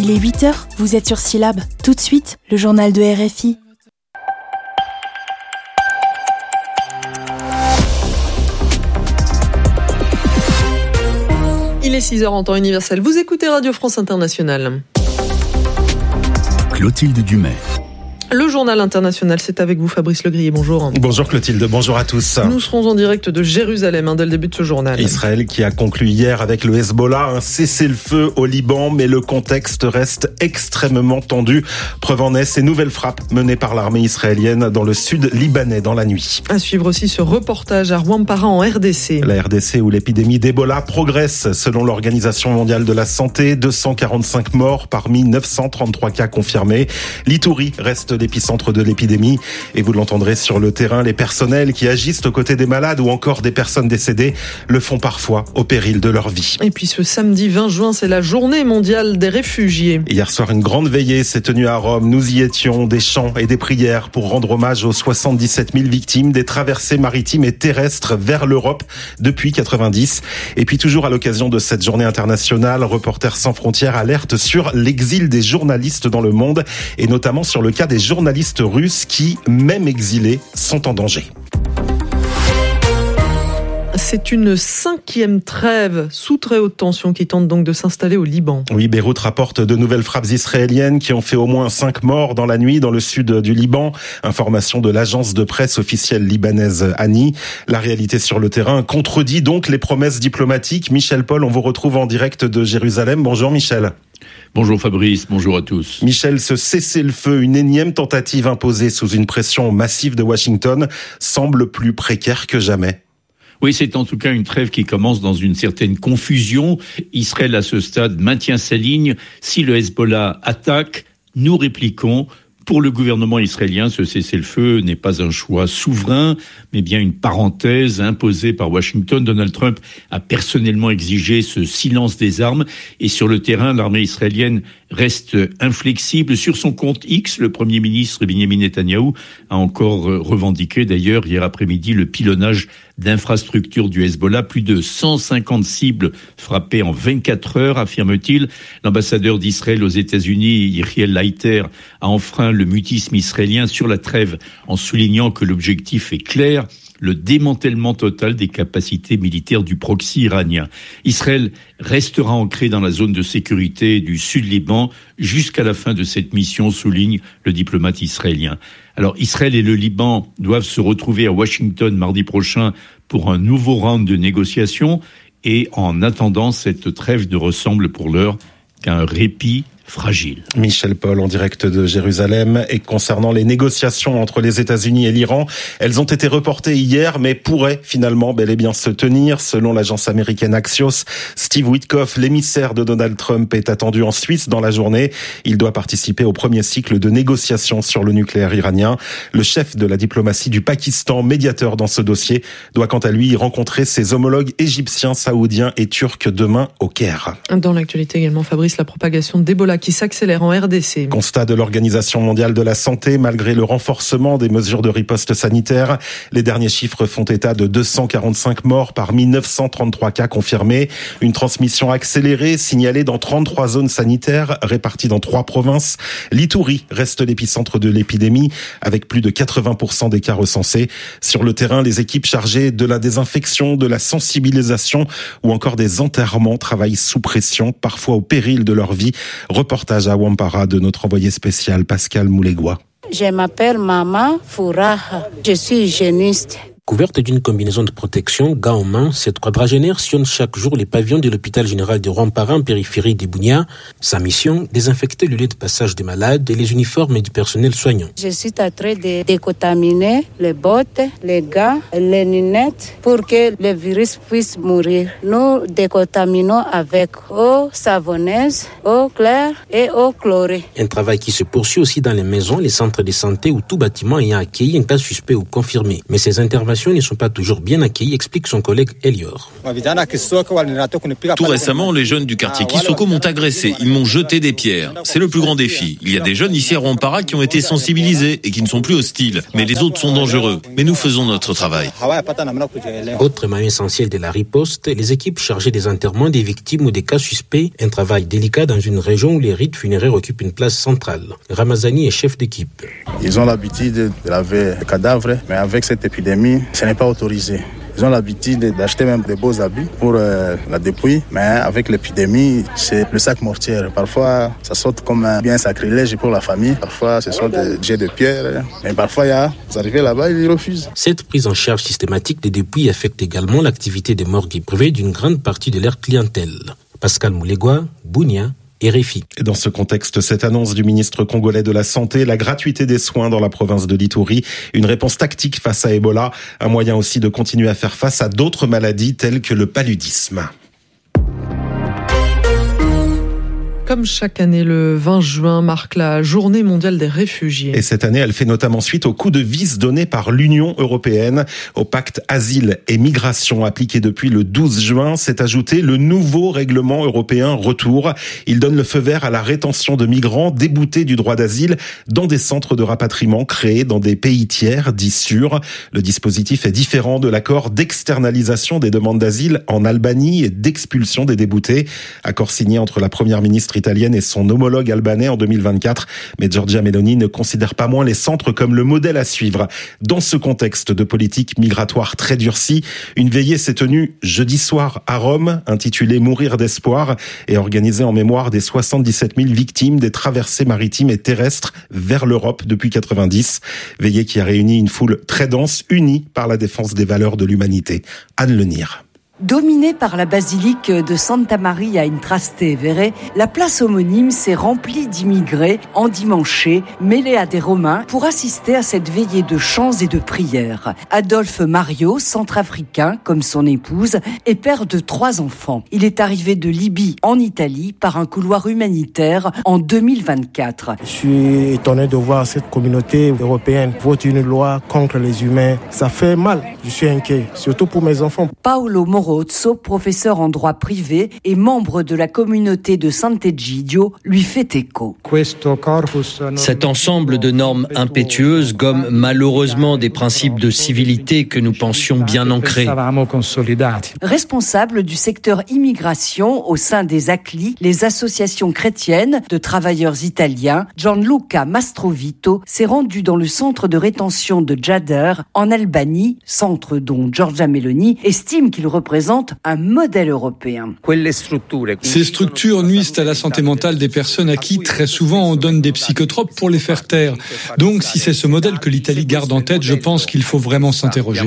Il est 8h, vous êtes sur Syllab. Tout de suite, le journal de RFI. Il est 6h en temps universel. Vous écoutez Radio France Internationale. Clotilde Dumais. Le journal international, c'est avec vous Fabrice Legrier, bonjour. Bonjour Clotilde, bonjour à tous. Nous serons en direct de Jérusalem dès le début de ce journal. Israël qui a conclu hier avec le Hezbollah un cessez-le-feu au Liban, mais le contexte reste extrêmement tendu. Preuve en est ces nouvelles frappes menées par l'armée israélienne dans le sud libanais dans la nuit. À suivre aussi ce reportage à Rwampara en RDC. La RDC où l'épidémie d'Ebola progresse selon l'Organisation mondiale de la santé. 245 morts parmi 933 cas confirmés. L'Ituri reste l'épicentre de l'épidémie et vous l'entendrez sur le terrain, les personnels qui agissent aux côtés des malades ou encore des personnes décédées le font parfois au péril de leur vie. Et puis ce samedi 20 juin, c'est la journée mondiale des réfugiés. Hier soir, une grande veillée s'est tenue à Rome. Nous y étions, des chants et des prières pour rendre hommage aux 77 000 victimes des traversées maritimes et terrestres vers l'Europe depuis 90. Et puis toujours à l'occasion de cette journée internationale, Reporters sans frontières alerte sur l'exil des journalistes dans le monde et notamment sur le cas des journalistes russes qui, même exilés, sont en danger. C'est une 5e trêve sous très haute tension qui tente donc de s'installer au Liban. Oui, Beyrouth rapporte de nouvelles frappes israéliennes qui ont fait au moins 5 morts dans la nuit dans le sud du Liban. Information de l'agence de presse officielle libanaise ANI. La réalité sur le terrain contredit donc les promesses diplomatiques. Michel Paul, on vous retrouve en direct de Jérusalem. Bonjour Michel. Bonjour Fabrice, bonjour à tous. Michel, ce cessez-le-feu, une énième tentative imposée sous une pression massive de Washington, semble plus précaire que jamais. Oui, c'est en tout cas une trêve qui commence dans une certaine confusion. Israël, à ce stade, maintient sa ligne. Si le Hezbollah attaque, nous répliquons. Pour le gouvernement israélien, ce cessez-le-feu n'est pas un choix souverain, mais bien une parenthèse imposée par Washington. Donald Trump a personnellement exigé ce silence des armes. Et sur le terrain, l'armée israélienne reste inflexible. Sur son compte X, le Premier ministre Benjamin Netanyahou a encore revendiqué d'ailleurs hier après-midi le pilonnage d'infrastructures du Hezbollah. Plus de 150 cibles frappées en 24 heures, affirme-t-il. L'ambassadeur d'Israël aux États-Unis, Yechiel Leiter, a enfreint le mutisme israélien sur la trêve en soulignant que l'objectif est clair, le démantèlement total des capacités militaires du proxy iranien. Israël restera ancré dans la zone de sécurité du Sud-Liban jusqu'à la fin de cette mission, souligne le diplomate israélien. Alors Israël et le Liban doivent se retrouver à Washington mardi prochain pour un nouveau round de négociations et en attendant, cette trêve ne ressemble pour l'heure qu'à un répit fragile. Michel Paul en direct de Jérusalem. Et concernant les négociations entre les États-Unis et l'Iran, elles ont été reportées hier mais pourraient finalement bel et bien se tenir. Selon l'agence américaine Axios, Steve Witkoff, l'émissaire de Donald Trump, est attendu en Suisse dans la journée. Il doit participer au premier cycle de négociations sur le nucléaire iranien. Le chef de la diplomatie du Pakistan, médiateur dans ce dossier, doit quant à lui rencontrer ses homologues égyptiens, saoudiens et turcs demain au Caire. Dans l'actualité également, Fabrice, la propagation d'Ebola qui s'accélère en RDC. Constat de l'Organisation mondiale de la santé, malgré le renforcement des mesures de riposte sanitaire, les derniers chiffres font état de 245 morts parmi 933 cas confirmés. Une transmission accélérée signalée dans 33 zones sanitaires réparties dans 3 provinces. L'Ituri reste l'épicentre de l'épidémie avec plus de 80% des cas recensés. Sur le terrain, les équipes chargées de la désinfection, de la sensibilisation ou encore des enterrements travaillent sous pression, parfois au péril de leur vie. Reportage à Rwampara de notre envoyé spécial Pascal Moulégois. Je m'appelle Maman Fouraha, je suis hygiéniste. Couverte d'une combinaison de protection, gants en main, cette quadragénaire sillonne chaque jour les pavillons de l'hôpital général de Rwampara en périphérie des Bunia. Sa mission, désinfecter le lieu de passage des malades et les uniformes du personnel soignant. Je suis en train de décontaminer les bottes, les gants, les lunettes pour que le virus puisse mourir. Nous décontaminons avec eau savonneuse, eau claire et eau chlorée. Un travail qui se poursuit aussi dans les maisons, les centres de santé ou tout bâtiment ayant accueilli un cas suspect ou confirmé. Mais ces interventions informations ne sont pas toujours bien accueillies, explique son collègue Elior. Tout récemment, les jeunes du quartier Kisoko m'ont agressé. Ils m'ont jeté des pierres. C'est le plus grand défi. Il y a des jeunes ici à Rwampara qui ont été sensibilisés et qui ne sont plus hostiles. Mais les autres sont dangereux. Mais nous faisons notre travail. Autre maillon essentiel de la riposte, les équipes chargées des enterrements des victimes ou des cas suspects. Un travail délicat dans une région où les rites funéraires occupent une place centrale. Ramazani est chef d'équipe. Ils ont l'habitude de laver les cadavres, mais avec cette épidémie, ce n'est pas autorisé. Ils ont l'habitude d'acheter même des beaux habits pour la dépouille, mais avec l'épidémie, c'est le sac mortier. Parfois, ça saute comme un bien sacrilège pour la famille. Parfois, ce sont des jets de pierre. Mais parfois, vous arrivez là-bas, ils refusent. Cette prise en charge systématique des dépouilles affecte également l'activité des morgues privées d'une grande partie de leur clientèle. Pascal Moulegua, Bunia, RFI. Et dans ce contexte, cette annonce du ministre congolais de la Santé, la gratuité des soins dans la province de l'Ituri, une réponse tactique face à Ebola, un moyen aussi de continuer à faire face à d'autres maladies telles que le paludisme. Comme chaque année, le 20 juin marque la Journée mondiale des réfugiés. Et cette année, elle fait notamment suite au coup de vis donné par l'Union européenne au pacte Asile et Migration appliqué depuis le 12 juin. S'est ajouté le nouveau règlement européen Retour. Il donne le feu vert à la rétention de migrants déboutés du droit d'asile dans des centres de rapatriement créés dans des pays tiers dits sûrs. Le dispositif est différent de l'accord d'externalisation des demandes d'asile en Albanie et d'expulsion des déboutés. Accord signé entre la première ministre italienne et son homologue albanais en 2024. Mais Giorgia Meloni ne considère pas moins les centres comme le modèle à suivre. Dans ce contexte de politique migratoire très durcie, une veillée s'est tenue jeudi soir à Rome, intitulée « Mourir d'espoir » et organisée en mémoire des 77 000 victimes des traversées maritimes et terrestres vers l'Europe depuis 90. Veillée qui a réuni une foule très dense, unie par la défense des valeurs de l'humanité. Anne Lenir. Dominée par la basilique de Santa Maria in Trastevere, la place homonyme s'est remplie d'immigrés endimanchés, mêlés à des Romains, pour assister à cette veillée de chants et de prières. Adolphe Mario, centrafricain comme son épouse, est père de 3 enfants. Il est arrivé de Libye en Italie par un couloir humanitaire en 2024. Je suis étonné de voir cette communauté européenne voter une loi contre les humains. Ça fait mal. Je suis inquiet, surtout pour mes enfants. Paolo Morozzo, professeur en droit privé et membre de la communauté de Sant'Egidio, lui fait écho. Cet ensemble de normes impétueuses gomme malheureusement des principes de civilité que nous pensions bien ancrés. Responsable du secteur immigration au sein des ACLI, les associations chrétiennes de travailleurs italiens, Gianluca Mastrovito s'est rendu dans le centre de rétention de Djader en Albanie, centre dont Giorgia Meloni estime qu'il représente un modèle européen. Ces structures nuisent à la santé mentale des personnes à qui, très souvent, on donne des psychotropes pour les faire taire. Donc, si c'est ce modèle que l'Italie garde en tête, je pense qu'il faut vraiment s'interroger.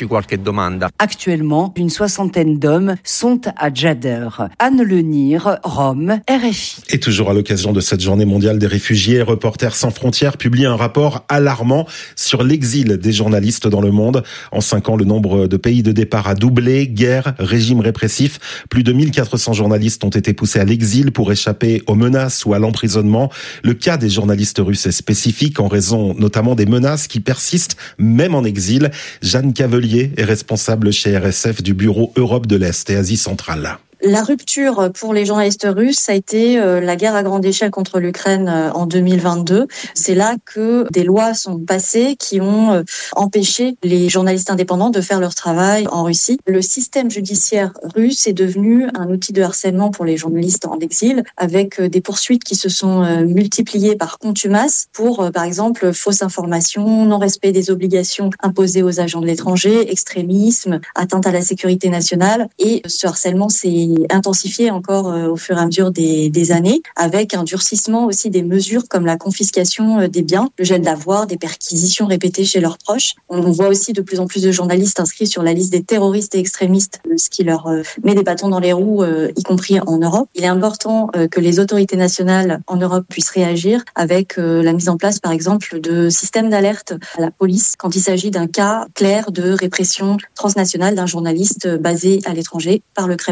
Actuellement, une 60aine d'hommes sont à Djader. Anne Lenir, Rome, RFI. Et toujours à l'occasion de cette journée mondiale des réfugiés, Reporters sans frontières publie un rapport alarmant sur l'exil des journalistes dans le monde. En 5 ans, le nombre de pays de départ a doublé. Guerre, régime répressif. Plus de 1400 journalistes ont été poussés à l'exil pour échapper aux menaces ou à l'emprisonnement. Le cas des journalistes russes est spécifique en raison notamment des menaces qui persistent même en exil. Jeanne Cavelier est responsable chez RSF du bureau Europe de l'Est et Asie centrale. La rupture pour les journalistes russes, ça a été la guerre à grande échelle contre l'Ukraine en 2022. C'est là que des lois sont passées qui ont empêché les journalistes indépendants de faire leur travail en Russie. Le système judiciaire russe est devenu un outil de harcèlement pour les journalistes en exil, avec des poursuites qui se sont multipliées par contumace pour, par exemple, fausses informations, non-respect des obligations imposées aux agents de l'étranger, extrémisme, atteinte à la sécurité nationale. Et ce harcèlement s'est intensifié encore au fur et à mesure des années, avec un durcissement aussi des mesures comme la confiscation des biens, le gel d'avoir, des perquisitions répétées chez leurs proches. On voit aussi de plus en plus de journalistes inscrits sur la liste des terroristes et extrémistes, ce qui leur met des bâtons dans les roues, y compris en Europe. Il est important que les autorités nationales en Europe puissent réagir avec la mise en place, par exemple, de systèmes d'alerte à la police quand il s'agit d'un cas clair de répression transnationale d'un journaliste basé à l'étranger par le Kremlin.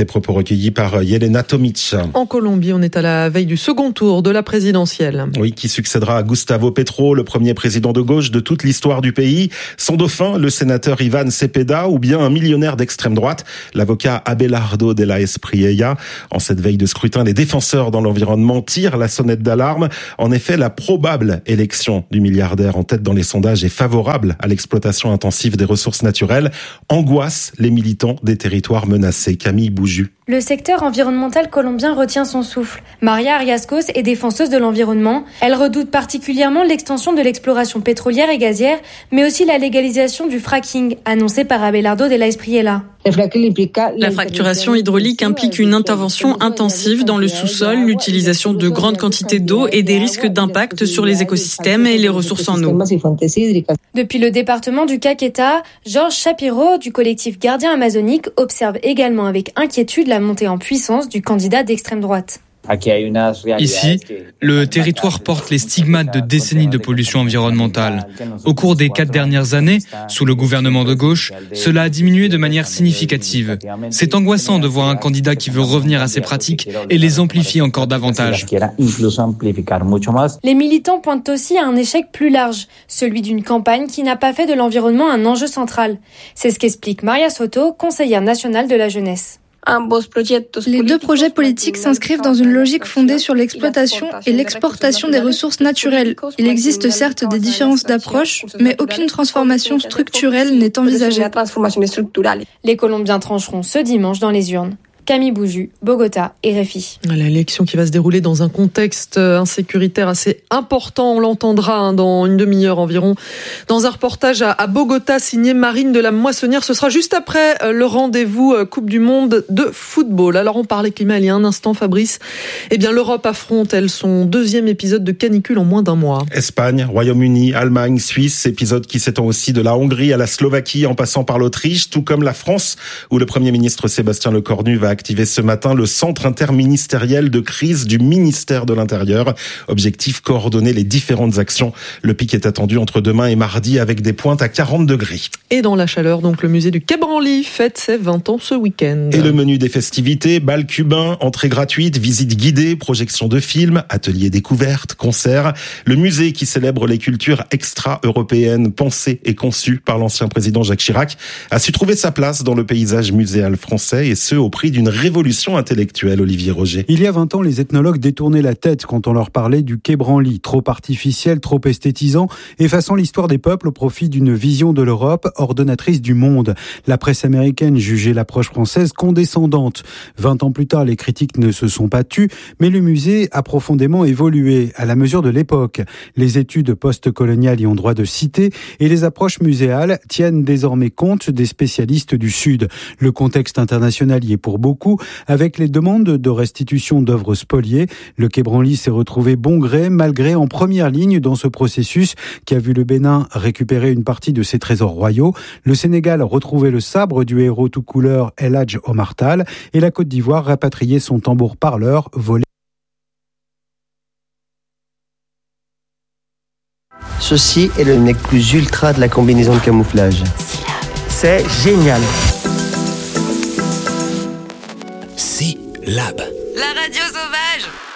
Des propos recueillis par Yelena Tomic. En Colombie, on est à la veille du second tour de la présidentielle. Oui, qui succédera à Gustavo Petro, le premier président de gauche de toute l'histoire du pays. Son dauphin, le sénateur Iván Cepeda, ou bien un millionnaire d'extrême droite, l'avocat Abelardo de la Espriella. En cette veille de scrutin, les défenseurs dans l'environnement tirent la sonnette d'alarme. En effet, la probable élection du milliardaire en tête dans les sondages est favorable à l'exploitation intensive des ressources naturelles, angoisse les militants des territoires menacés. Camille Bouju. Le secteur environnemental colombien retient son souffle. Maria Ariascos est défenseuse de l'environnement. Elle redoute particulièrement l'extension de l'exploration pétrolière et gazière, mais aussi la légalisation du fracking, annoncée par Abelardo de la Espriella. La fracturation hydraulique implique une intervention intensive dans le sous-sol, l'utilisation de grandes quantités d'eau et des risques d'impact sur les écosystèmes et les ressources en eau. Depuis le département du Caquetá, Georges Shapiro du collectif Gardien Amazonique observe également avec inquiétude la montée en puissance du candidat d'extrême droite. Ici, le territoire porte les stigmates de décennies de pollution environnementale. Au cours des 4 dernières années, sous le gouvernement de gauche, cela a diminué de manière significative. C'est angoissant de voir un candidat qui veut revenir à ces pratiques et les amplifier encore davantage. Les militants pointent aussi à un échec plus large, celui d'une campagne qui n'a pas fait de l'environnement un enjeu central. C'est ce qu'explique Maria Soto, conseillère nationale de la jeunesse. Les deux projets politiques s'inscrivent dans une logique fondée sur l'exploitation et l'exportation des ressources naturelles. Il existe certes des différences d'approche, mais aucune transformation structurelle n'est envisagée. Les Colombiens trancheront ce dimanche dans les urnes. Camille Bouju, Bogota et RFI. L'élection qui va se dérouler dans un contexte insécuritaire assez important, on l'entendra dans une demi-heure environ, dans un reportage à Bogota signé Marine de la Moissonnière. Ce sera juste après le rendez-vous Coupe du Monde de football. Alors on parlait climat il y a un instant, Fabrice. Eh bien l'Europe affronte, elle, son 2e épisode de canicule en moins d'un mois. Espagne, Royaume-Uni, Allemagne, Suisse, épisode qui s'étend aussi de la Hongrie à la Slovaquie en passant par l'Autriche, tout comme la France, où le Premier ministre Sébastien Lecornu va activé ce matin le centre interministériel de crise du ministère de l'Intérieur. Objectif, coordonner les différentes actions. Le pic est attendu entre demain et mardi avec des pointes à 40 degrés. Et dans la chaleur, donc le musée du Quai Branly fête ses 20 ans ce week-end. Et le menu des festivités, bal cubain, entrée gratuite, visite guidée, projection de films, ateliers découvertes, concerts. Le musée qui célèbre les cultures extra-européennes pensées et conçues par l'ancien président Jacques Chirac a su trouver sa place dans le paysage muséal français et ce au prix d'une révolution intellectuelle, Olivier Roger. Il y a 20 ans, les ethnologues détournaient la tête quand on leur parlait du Quai Branly, trop artificiel, trop esthétisant, effaçant l'histoire des peuples au profit d'une vision de l'Europe ordonnatrice du monde. La presse américaine jugeait l'approche française condescendante. 20 ans plus tard, les critiques ne se sont pas tues, mais le musée a profondément évolué à la mesure de l'époque. Les études post-coloniales y ont droit de citer et les approches muséales tiennent désormais compte des spécialistes du Sud. Le contexte international y est pour beaucoup, avec les demandes de restitution d'œuvres spoliées. Le Quai Branly s'est retrouvé bon gré, malgré en première ligne dans ce processus qui a vu le Bénin récupérer une partie de ses trésors royaux, le Sénégal retrouver le sabre du héros tout couleur El Hadj Omar Tall et la Côte d'Ivoire rapatrier son tambour parleur volé. Ceci est le nec plus ultra de la combinaison de camouflage. C'est génial. Lab. La radio sauvage.